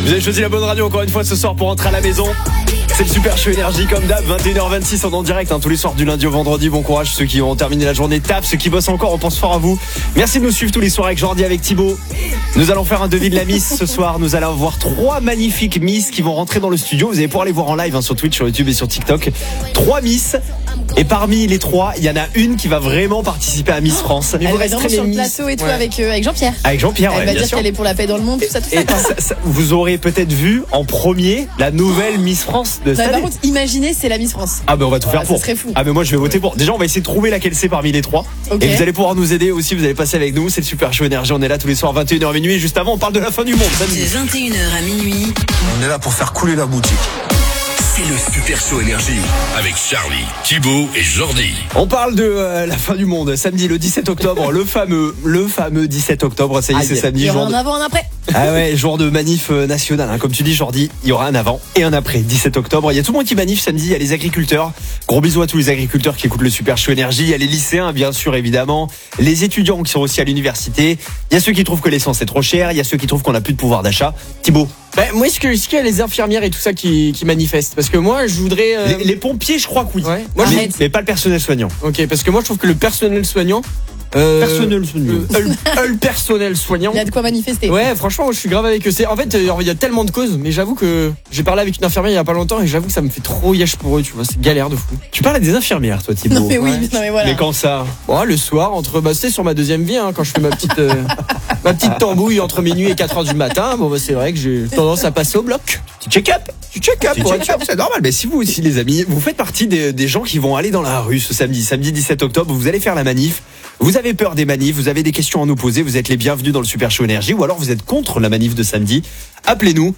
Vous avez choisi la bonne radio encore une fois ce soir pour rentrer à la maison. C'est le Super Show Énergie comme d'hab, 21h26 en direct, tous les soirs du lundi au vendredi. Bon courage ceux qui ont terminé la journée taf, ceux qui bossent encore, on pense fort à vous. Merci de nous suivre tous les soirs avec Jordi, avec Thibaut. Nous allons faire un devis de la Miss ce soir. Nous allons avoir 3 magnifiques Miss qui vont rentrer dans le studio. Vous allez pouvoir les voir en live sur Twitch, sur YouTube et sur TikTok. 3 Miss. Et parmi les 3, il y en a une qui va vraiment participer à Miss France. Elle va sur le plateau et tout avec Jean-Pierre. Avec Jean-Pierre, elle va bien dire sûr. qu'elle est pour la paix dans le monde, tout ça. Vous aurez peut-être vu en premier la nouvelle Miss France de cette année. Par contre, imaginez, c'est la Miss France. Ah ben on va tout faire pour. Ça serait fou. Ah ben moi je vais voter pour. Déjà on va essayer de trouver laquelle c'est parmi les 3. Okay. Et vous allez pouvoir nous aider aussi. Vous allez passer avec nous. C'est le Super Show Énergie. On est là tous les soirs 21h minuit. Et juste avant on parle de la fin du monde. De 21h à minuit. On est là pour faire couler la boutique. C'est le Super Show Énergie avec Charlie, Thibaut et Jordi. On parle de la fin du monde. Samedi le 17 octobre, le fameux 17 octobre. Ça y est, c'est samedi. Il y aura jour un avant, un après. Ah ouais, jour de manif national. Comme tu dis, Jordi, il y aura un avant et un après. 17 octobre. Il y a tout le monde qui manif samedi. Il y a les agriculteurs. Gros bisous à tous les agriculteurs qui écoutent le Super Show Énergie. Il y a les lycéens, bien sûr, évidemment. Les étudiants qui sont aussi à l'université. Il y a ceux qui trouvent que l'essence est trop chère. Il y a ceux qui trouvent qu'on n'a plus de pouvoir d'achat. Thibaut. Moi, est-ce qu'il y a les infirmières et tout ça qui manifestent? Parce que moi, je voudrais... Les pompiers, je crois que oui. Ouais. Moi, mais pas le personnel soignant. Ok, parce que moi, je trouve que le personnel soignant... personnel soignant. Le personnel soignant. Il y a de quoi manifester. Ouais, franchement, moi, je suis grave avec eux. En fait, il y a tellement de causes, mais j'avoue que j'ai parlé avec une infirmière il y a pas longtemps et j'avoue que ça me fait trop yesh pour eux, tu vois. C'est galère de fou. Tu parles à des infirmières, toi, Thibaut. Non mais oui, Ouais. non mais voilà. Mais quand ça? Bon, le soir, c'était sur ma deuxième vie, quand je fais ma petite tambouille entre minuit et 4h du matin. Bon, c'est vrai que j'ai tendance à passer au bloc. Tu check-up, c'est normal. Mais si vous aussi, les amis, vous faites partie des gens qui vont aller dans la rue ce samedi 17 octobre, vous allez faire la manif. Vous avez peur des manifs, vous avez des questions à nous poser, vous êtes les bienvenus dans le Super Show Énergie, ou alors vous êtes contre la manif de samedi. Appelez-nous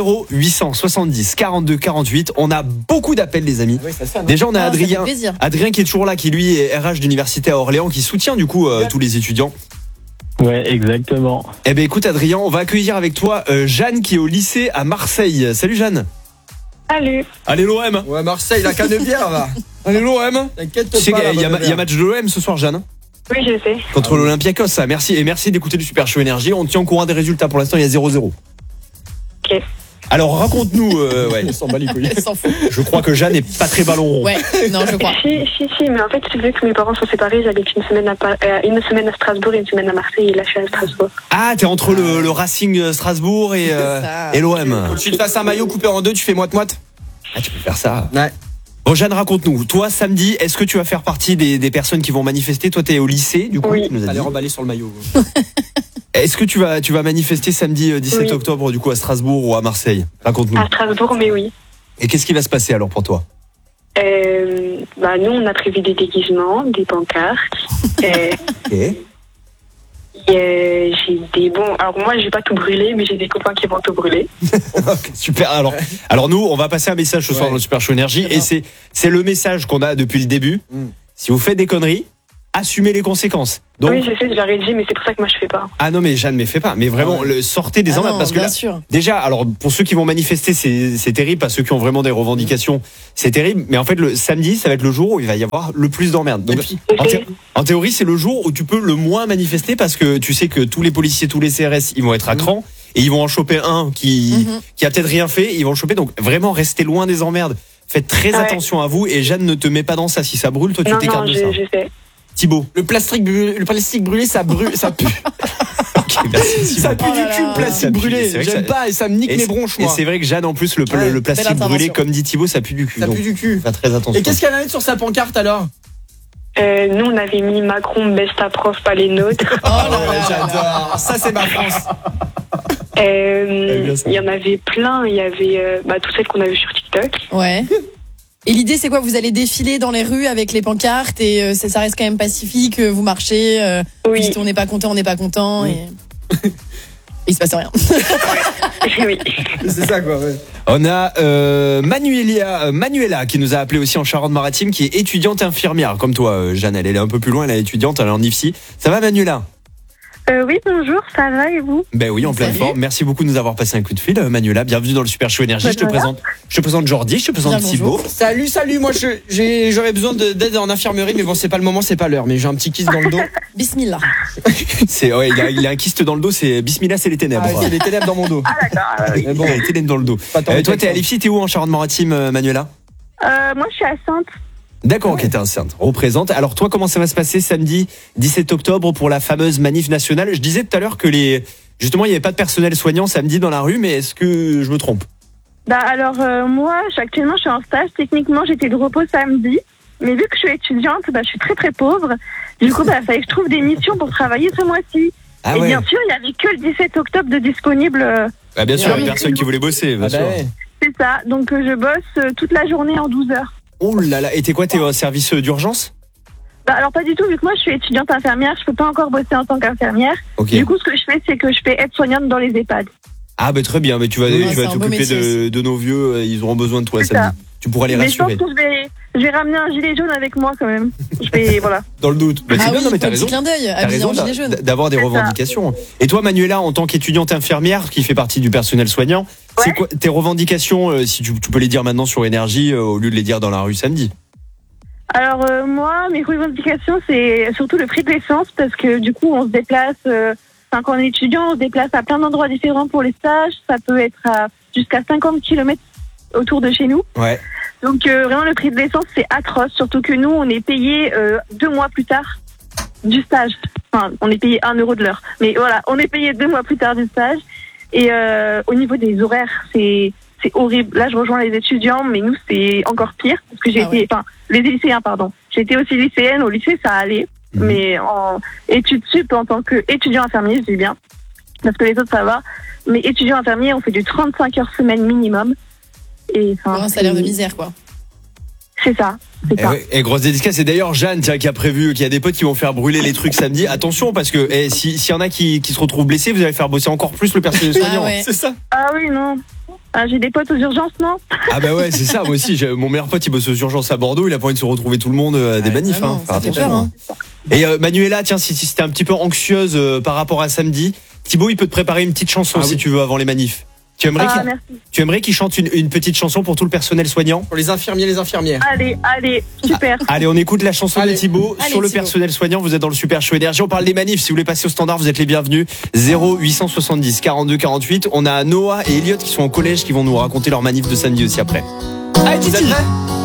0870 42 48. On a beaucoup d'appels, les amis. Oui, ça sonne. Déjà, on a Ça fait Adrien plaisir. qui est toujours là, qui lui est RH d'université à Orléans, qui soutient du coup tous les étudiants. Ouais, exactement. Eh ben écoute Adrien, on va accueillir avec toi Jeanne qui est au lycée à Marseille. Salut Jeanne. Salut. Allez l'OM. Ouais, Marseille, la Canebière, va. Allez l'OM. T'inquiète Tu sais pas. qu'il y a match de l'OM ce soir, Jeanne. Oui, je sais. Contre l'Olympiakos, ça. Merci. Et merci d'écouter le Super Show Énergie. On tient au courant des résultats. Pour l'instant, il y a 0-0. Ok. Alors, raconte-nous. Ouais. On s'en bat les couilles. Elle s'en fout. Je crois que Jeanne est pas très ballon rond. Ouais, non, je crois. Si, mais en fait, vu que mes parents sont séparés, j'habite une semaine à Strasbourg et une semaine à Marseille, et là, je suis à Strasbourg. Ah, t'es entre le Racing Strasbourg et l'OM. Faut que tu te fasses un maillot coupé en deux, tu fais moite-moite. Ah, tu peux faire ça. Ouais. Bon, Jeanne, raconte-nous. Toi, samedi, est-ce que tu vas faire partie des personnes qui vont manifester? Toi, t'es au lycée, du coup. Oui. Tu nous as dit. Allez remballer sur le maillot. Est-ce que tu vas manifester samedi 17 Oui. octobre, du coup, à Strasbourg ou à Marseille? Raconte-nous. À Strasbourg, mais oui. Et qu'est-ce qui va se passer alors pour toi? Nous, on a prévu des déguisements, des pancartes. Ok. J'ai des bons. Alors, moi, j'ai pas tout brûlé, mais j'ai des copains qui vont tout brûler. Ok, super. Alors nous, on va passer un message ce soir dans le Super Show Énergie et c'est le message qu'on a depuis le début. Si vous faites des conneries, assumez les conséquences. Donc, Oui, je sais, je l'aurais dit, mais c'est pour ça que moi, je fais pas. ah non mais Jeanne, mais fais pas. Mais vraiment, sortez des emmerdes parce que bien là, sûr. déjà, alors pour ceux qui vont manifester, c'est terrible. Pas ceux qui ont vraiment des revendications, c'est terrible. Mais en fait, le samedi, ça va être le jour où il va y avoir le plus d'emmerdes. Donc, en théorie, c'est le jour où tu peux le moins manifester parce que tu sais que tous les policiers, tous les CRS, ils vont être à cran et ils vont en choper un qui a peut-être rien fait. Ils vont le choper. Donc vraiment, restez loin des emmerdes. Faites très attention à vous et Jeanne, ne te mets pas dans ça. Si ça brûle, toi, tu t'écartes de ça. Je sais. Thibaut. Le plastique brûlé, ça brûle, ça pue. Ok, merci. Ça pue du cul, le Ça plastique pue. brûlé. C'est vrai que J'aime pas et ça me nique mes bronches, Et moi. c'est vrai que Jeanne, en plus, le plastique belle brûlé, intervention. comme dit Thibaut, ça pue du cul. Ça Donc, pue du cul. faites très attention. Et qu'est-ce qu'elle a mis sur sa pancarte alors? Nous, on avait mis Macron, besta prof, pas les nôtres. Oh là là. J'adore. Ça, c'est ma France. Il y en avait plein. Il y avait toutes celles qu'on a vues sur TikTok. Ouais. Et l'idée, c'est quoi? Vous allez défiler dans les rues avec les pancartes et ça reste quand même pacifique. Vous marchez. Vous Oui. dites on n'est pas content, on n'est pas content. Et il se passe rien. Oui. C'est ça, quoi, ouais. On a Manuela qui nous a appelé aussi en Charente-Maritime, qui est étudiante infirmière, comme toi, Jeanne. Elle est un peu plus loin, elle est étudiante, elle est en IFSI. Ça va, Manuela? Oui, bonjour, ça va et vous? Ben oui, en pleine Salut. forme. Merci beaucoup de nous avoir passé un coup de fil, Manuela. Bienvenue dans le Super Show Énergie. Bah, Je te présente Jordi, je te présente Bien, Thibaut. bonjour. Salut, moi j'aurais besoin d'aide en infirmerie, mais bon, c'est pas le moment, c'est pas l'heure. Mais j'ai un petit kiss dans le dos. Bismillah. Il a un kyste dans le dos, c'est Bismillah, c'est les ténèbres. Ah, c'est des ténèbres dans mon dos. Mais bon, Il y a les ténèbres dans le dos. pas tant Toi, que t'es à ça. Lipsy, t'es où en Charente-Maritime, Manuela? Moi, je suis à Sainte. D'accord, ok, t'es enceinte. Représente. Alors toi, comment ça va se passer samedi 17 octobre pour la fameuse manif nationale? Je disais tout à l'heure que justement, il n'y avait pas de personnel soignant samedi dans la rue, mais est-ce que je me trompe? Moi, actuellement, je suis en stage. Techniquement, j'étais de repos samedi. Mais vu que je suis étudiante, je suis très très pauvre. Du coup, fallait que je trouve des missions pour travailler ce mois-ci. Ah et ouais. bien sûr, il n'y avait que le 17 octobre de disponible. Bah, bien sûr, il y a Oui. personne qui voulait bosser, bien Ah, sûr. bah ouais. C'est ça. Donc, je bosse toute la journée en 12 heures. Oh là là, et t'es quoi, t'es au service d'urgence? Alors, pas du tout, vu que moi, je suis étudiante infirmière. Je peux pas encore bosser en tant qu'infirmière. Ok. Du coup, ce que je fais, c'est que je fais aide-soignante dans les EHPAD. Ah bah très bien, mais tu vas Ouais, c'est un beau t'occuper métier de nos vieux, ils auront besoin de toi C'est samedi. Tu pourras les Mais je pense rassurer. que je vais ramener un gilet jaune avec moi quand même. Voilà. Dans le doute. Bah, c'est Ah bien, oui, non mais t'as petit raison. clin d'œil, T'as habillé raison en gilet jaune. d'avoir des C'est ça. revendications. Et toi, Manuela, en tant qu'étudiante infirmière qui fait partie du personnel soignant, c'est Ouais. quoi tes revendications, si tu peux les dire maintenant sur Énergie, au lieu de les dire dans la rue samedi? Alors moi, mes revendications, c'est surtout le prix de l'essence parce que du coup, on se déplace. Quand on est étudiant, on se déplace à plein d'endroits différents pour les stages. Ça peut être jusqu'à 50 km autour de chez nous. Ouais. Donc vraiment, le prix de l'essence, c'est atroce. Surtout que nous, on est payé 2 mois plus tard du stage. Enfin, on est payé 1 euro de l'heure. Mais voilà, on est payé 2 mois plus tard du stage. Et au niveau des horaires, c'est horrible. Là, je rejoins les étudiants, mais nous, c'est encore pire. Parce que les lycéens, pardon. J'ai été aussi lycéenne. Au lycée, ça allait. Mhm. Mais en études sup, en tant qu'étudiant infirmier, je dis bien. Parce que les autres, ça va. Mais étudiant infirmier, on fait du 35 heures semaine minimum. Et Pour un salaire de misère, quoi. C'est ça. C'est Et, ça. ouais, et grosse dédicace, c'est d'ailleurs Jeanne qui a prévu qu'il y a des potes qui vont faire brûler les trucs samedi. Attention parce que s'il y en a qui se retrouvent blessés, vous allez faire bosser encore plus le personnel soignant. ouais. C'est ça. Ah oui, non. J'ai des potes aux urgences, non? Ah bah ouais, c'est ça. Moi aussi, mon meilleur pote, il bosse aux urgences à Bordeaux. Il a pas envie de se retrouver tout le monde à des manifs. vraiment, Faire ça fait attention, peur, hein. Et Manuela, tiens, si t'es un petit peu anxieuse par rapport à samedi, Thibaut, il peut te préparer une petite chanson si tu veux avant les manifs. Tu aimerais qu'il chante une petite chanson pour tout le personnel soignant? Pour les infirmiers, les infirmières. Allez, super. Allez, on écoute la chanson de Allez. Thibaut Allez, sur le Thibaut. personnel soignant. Vous êtes dans le Super Show Énergie. On parle des manifs. Si vous voulez passer au standard, vous êtes les bienvenus. 0870 42 48. On a Noah et Elliot qui sont au collège qui vont nous raconter leur manif de samedi aussi après. Allez, Titi.